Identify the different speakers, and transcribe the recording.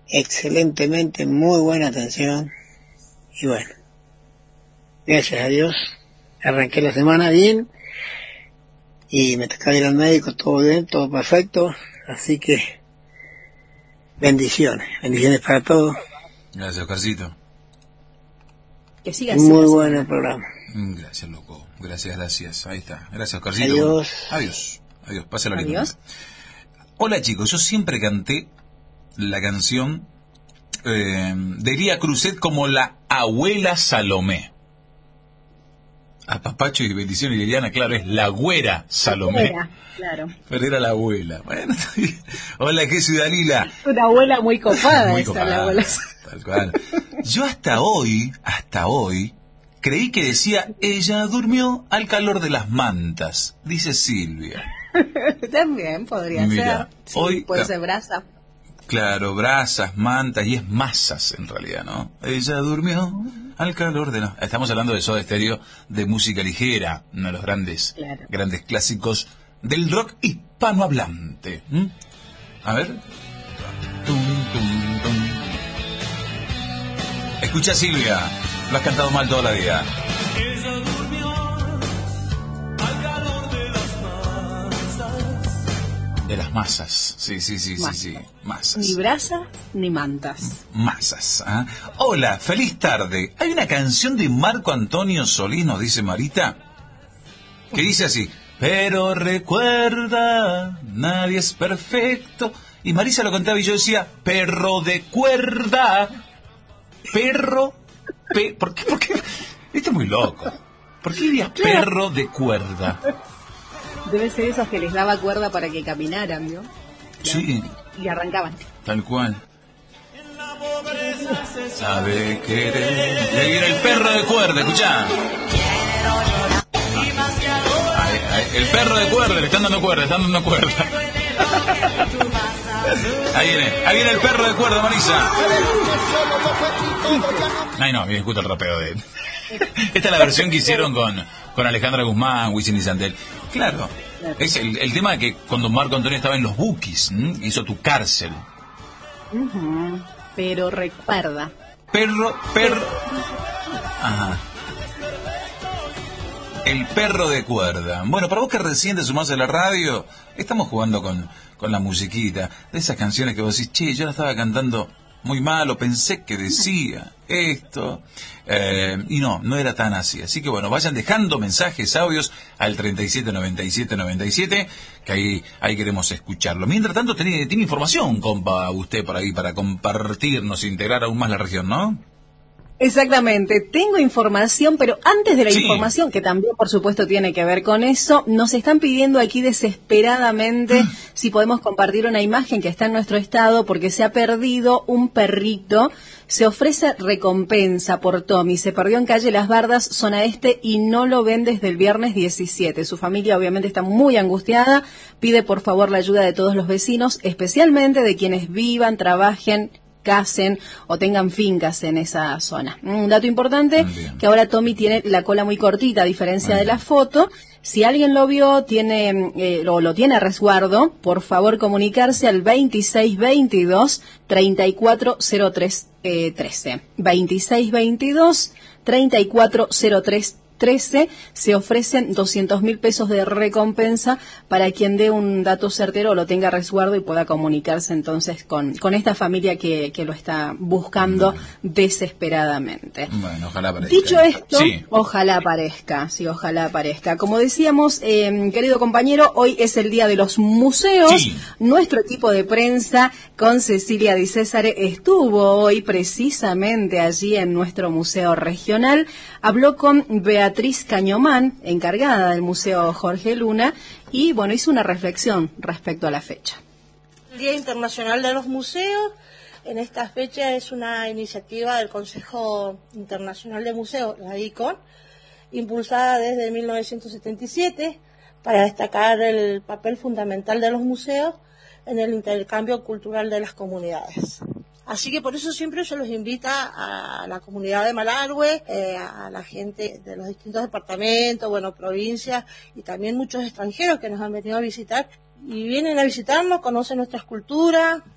Speaker 1: excelentemente, muy buena atención. Y bueno, gracias a Dios, arranqué la semana bien y me tocaba ir al médico, todo bien, todo perfecto. Así que bendiciones para todos.
Speaker 2: Gracias, Oscarcito.
Speaker 3: Que siga así.
Speaker 1: Muy bueno el programa.
Speaker 2: Gracias, loco. Gracias. Ahí está. Gracias, Oscarcito.
Speaker 1: Adiós.
Speaker 2: Adiós. Pásalo lindo.
Speaker 3: Adiós.
Speaker 2: Hola, chicos. Yo siempre canté la canción de Elia Cruzet como la abuela Salomé. A Papacho y bendiciones y Liliana, claro, es la güera Salomé.
Speaker 3: Claro.
Speaker 2: Pero era la abuela. Bueno, hola, ¿qué ciudad lila?
Speaker 3: Una abuela muy copada,
Speaker 2: Muy
Speaker 3: esa,
Speaker 2: copada,
Speaker 3: la abuela.
Speaker 2: Tal cual. Yo hasta hoy, creí que decía, ella durmió al calor de las mantas, dice Silvia.
Speaker 3: También podría
Speaker 2: Mira,
Speaker 3: ser. Sí,
Speaker 2: hoy
Speaker 3: puede ser brasa.
Speaker 2: Claro, brasas, mantas, y es masas en realidad, ¿no? Ella durmió al calor de las... Estamos hablando de Soda Stereo, de música ligera, uno de los grandes clásicos del rock hispanohablante. A ver. Tum, tum, tum. Escucha, Silvia, lo has cantado mal toda la vida.
Speaker 4: Ella durmió al calor de las masas.
Speaker 2: De las masas, sí, masas.
Speaker 3: Ni brasa ni mantas.
Speaker 2: Masas. ¿Ah? Hola, feliz tarde. Hay una canción de Marco Antonio Solís, nos dice Marita, que dice así: pero recuerda, nadie es perfecto. Y Marisa lo contaba y yo decía, perro de cuerda. ¿Por qué? Esto es muy loco. ¿Por qué dirías perro de cuerda?
Speaker 3: Debe ser esos que les daba cuerda para que caminaran, ¿no?
Speaker 2: Sí.
Speaker 3: Y arrancaban.
Speaker 2: Tal cual. Sabe querer. Y ahí viene el perro de cuerda, escuchá. El perro de cuerda, le están dando cuerda. Ahí viene el perro de cuerda, Marisa. Ay, no, bien, escucha el rapeo de él. Esta es la versión que hicieron con Alejandra Guzmán, Wisin y Yandel. Claro, es el tema de que cuando Marco Antonio estaba en los Bukis, hizo Tu Cárcel.
Speaker 3: Pero recuerda.
Speaker 2: Perro. Ajá. El perro de cuerda. Bueno, para vos que recién te sumás a la radio, estamos jugando con la musiquita de esas canciones que vos decís, che, yo la estaba cantando muy mal, o pensé que decía esto, y no era tan así. Así que bueno, vayan dejando mensajes, audios al 379797, que ahí queremos escucharlo. Mientras tanto, tiene información, compa, usted por ahí para compartirnos, integrar aún más la región, ¿no?
Speaker 3: Exactamente, tengo información, pero antes de la información, que también por supuesto tiene que ver con eso, nos están pidiendo aquí desesperadamente si podemos compartir una imagen que está en nuestro estado porque se ha perdido un perrito. Se ofrece recompensa por Tommy, se perdió en calle Las Bardas, zona este, y no lo ven desde el viernes 17. Su familia obviamente está muy angustiada, pide por favor la ayuda de todos los vecinos, especialmente de quienes vivan, trabajen, casen o tengan fincas en esa zona. Un dato importante, que ahora Tommy tiene la cola muy cortita, a diferencia de la foto. Si alguien lo vio, lo tiene a resguardo, por favor comunicarse al 2622-340313. 2622-340313. Se ofrecen 200.000 pesos de recompensa para quien dé un dato certero o lo tenga a resguardo y pueda comunicarse entonces con esta familia que lo está buscando desesperadamente.
Speaker 2: Bueno, ojalá aparezca.
Speaker 3: Dicho esto, ojalá aparezca. Como decíamos, querido compañero, hoy es el Día de los Museos. Nuestro equipo de prensa con Cecilia Di Césare estuvo hoy precisamente allí en nuestro museo regional. Habló con Beatriz Cañomán, encargada del Museo Jorge Luna, y bueno, hizo una reflexión respecto a la fecha.
Speaker 5: El Día Internacional de los Museos, en esta fecha, es una iniciativa del Consejo Internacional de Museos, la ICON, impulsada desde 1977 para destacar el papel fundamental de los museos en el intercambio cultural de las comunidades. Así que por eso siempre se los invita a la comunidad de Malargüe, a la gente de los distintos departamentos, provincias, y también muchos extranjeros que nos han venido a visitar y vienen a visitarnos, conocen nuestras culturas,